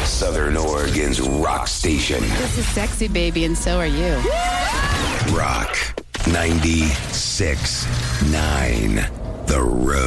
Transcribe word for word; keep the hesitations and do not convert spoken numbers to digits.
Southern Oregon's rock station. This is sexy, baby, and so are you. Rock ninety-six point nine. The Road.